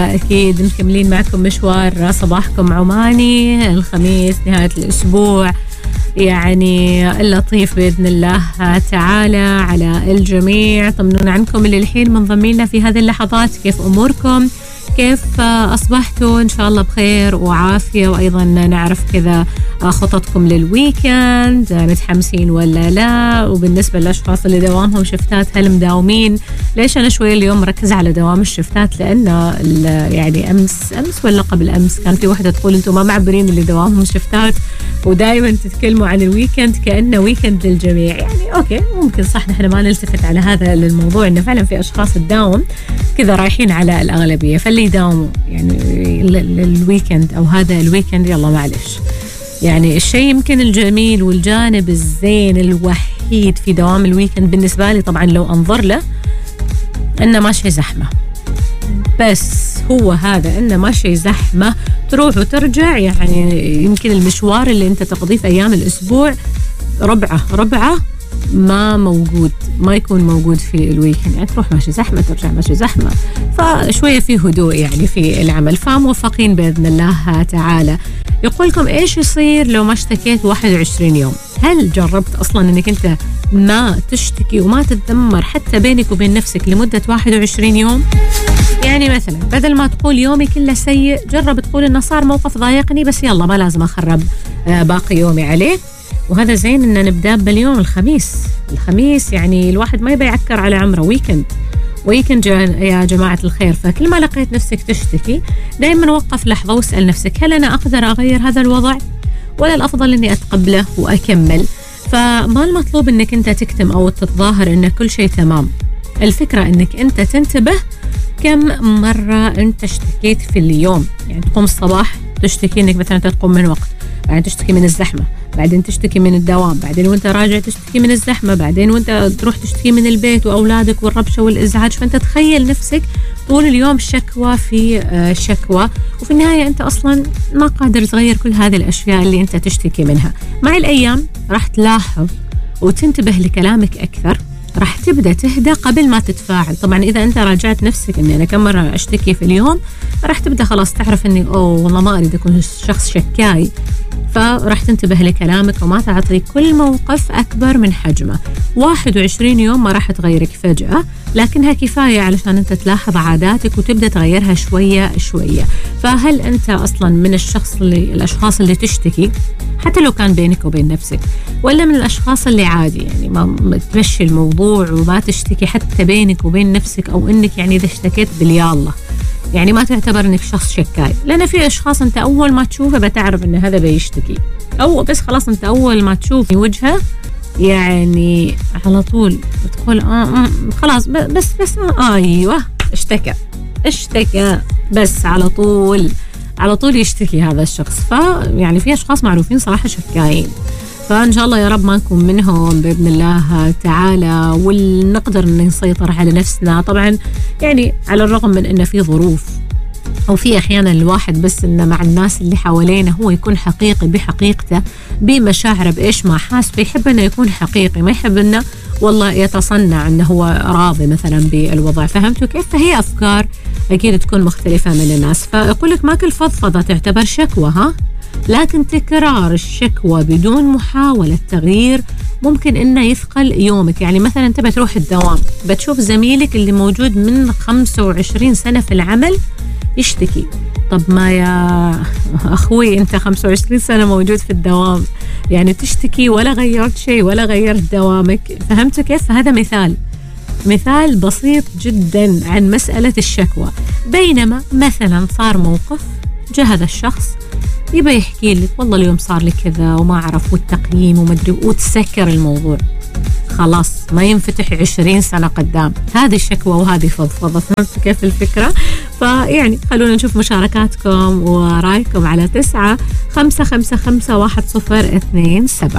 أكيد مكملين معكم مشوار صباحكم عماني، الخميس نهاية الأسبوع يعني اللطيف بإذن الله تعالى على الجميع. طمنونا عنكم اللي الحين منضمين في هذه اللحظات، كيف أموركم؟ كيف أصبحتوا؟ إن شاء الله بخير وعافية، وأيضا نعرف كذا خططكم للويكند، متحمسين ولا لا؟ وبالنسبة للأشخاص اللي دوامهم شفتات، هل مداومين؟ ليش أنا شوية اليوم مركزة على دوام الشفتات؟ لأن يعني أمس ولا قبل أمس كان في واحدة تقول أنتم ما معبرين اللي دوامهم شفتات ودائما تتكلموا عن الويكند كأنه ويكند للجميع. يعني أوكي ممكن صح، نحن ما نلتفت على هذا الموضوع، إنه فعلا في أشخاص تداوم كذا رايحين على الأغلبية، فاللي يداوموا يعني الويكند أو هذا الويكند يلا معلش. يعني الشيء يمكن الجميل والجانب الزين الوحيد في دوام الويكند بالنسبة لي طبعا لو أنظر له إنه ما شيء زحمة، بس هو هذا إنه ما شيء زحمة، تروح وترجع. يعني يمكن المشوار اللي أنت تقضيه في أيام الأسبوع ربعه ما يكون موجود في الويكند. يعني تروح ماشي زحمة ترجع ماشي زحمة، فشوية في هدوء يعني في العمل، فموفقين بإذن الله تعالى. يقولكم إيش يصير لو ما اشتكيت 21 يوم؟ هل جربت أصلا أنك أنت ما تشتكي وما تتذمر حتى بينك وبين نفسك لمدة 21 يوم؟ يعني مثلا بدل ما تقول يومي كله سيء، جرب تقول إنه صار موقف ضايقني بس يلا ما لازم أخرب باقي يومي عليه. وهذا زين إن نبدأ باليوم الخميس يعني الواحد ما يبي يعكر على عمره، ويكند يا جماعة الخير. فكل ما لقيت نفسك تشتكي دائما وقف لحظة واسأل نفسك، هل أنا أقدر أغير هذا الوضع ولا الأفضل أني أتقبله وأكمل؟ فما المطلوب أنك أنت تكتم أو تتظاهر أن كل شيء تمام. الفكرة أنك أنت تنتبه كم مرة أنت اشتكيت في اليوم. يعني تقوم الصباح تشتكي أنك مثلا تقوم من وقت، بعدين تشتكي من الزحمة، بعدين تشتكي من الدوام، بعدين وانت راجع تشتكي من الزحمة، بعدين وانت تروح تشتكي من البيت وأولادك والربشة والإزعاج. فانت تخيل نفسك طول اليوم شكوى في شكوى، وفي النهاية انت أصلا ما قادر تغير كل هذه الأشياء اللي انت تشتكي منها. مع الأيام راح تلاحظ وتنتبه لكلامك أكثر، راح تبدأ تهدى قبل ما تتفاعل. طبعا إذا أنت راجعت نفسك أني أنا كم مرة أشتكي في اليوم، راح تبدأ خلاص تعرف أني والله ما أريد أكون شخص شكاي، فراح تنتبه لكلامك وما تعطي كل موقف أكبر من حجمه. 21 يوم ما راح تغيرك فجأة، لكنها كفاية علشان أنت تلاحظ عاداتك وتبدأ تغيرها شوية شوية. فهل أنت أصلا من الأشخاص اللي تشتكي حتى لو كان بينك وبين نفسك، ولا من الأشخاص اللي عادي يعني ما تمشي الموضوع وما تشتكي حتى بينك وبين نفسك، أو إنك يعني إذا اشتكيت باليالله يعني ما تعتبر إنك شخص شكاي؟ لأن في أشخاص أنت أول ما تشوفه بتعرف إن هذا بيشتكي، أو بس خلاص أنت أول ما تشوف وجهه يعني على طول بتقول خلاص بس أيوة اشتكى بس على طول يشتكي هذا الشخص. فيعني في أشخاص معروفين صراحة شكايين، فإن شاء الله يا رب ما نكون منهم بإذن الله تعالى، ونقدر أن نسيطر على نفسنا. طبعا يعني على الرغم من أن في ظروف أو في أحيانا الواحد بس أنه مع الناس اللي حوالينه هو يكون حقيقي بحقيقته بمشاعره بإيش ما حاس، فيحب أنه يكون حقيقي، ما يحب أنه والله يتصنع أنه هو راضي مثلا بالوضع. فهمتوا كيف؟ فهي أفكار أكيد تكون مختلفة من الناس. فأقول لك ما كل فضفضة تعتبر شكوى، لكن تكرار الشكوى بدون محاولة تغيير ممكن إنه يثقل يومك. يعني مثلا أنت بتروح الدوام بتشوف زميلك اللي موجود من 25 سنة في العمل يشتكي، طب ما يا أخوي أنت 25 سنة موجود في الدوام، يعني تشتكي ولا غيرت شيء ولا غيرت دوامك. فهمت كيف؟ هذا مثال بسيط جدا عن مسألة الشكوى. بينما مثلا صار موقف، جاء هذا الشخص يبقى يحكي لك والله اليوم صار لي كذا وما أعرف والتقييم ومدري، وتسكر الموضوع، خلاص ما ينفتح 20 سنة قدام. هذه الشكوى وهذه فضفضة. فهمت كيف الفكرة؟ فيعني خلونا نشوف مشاركاتكم ورايكم على 955510227.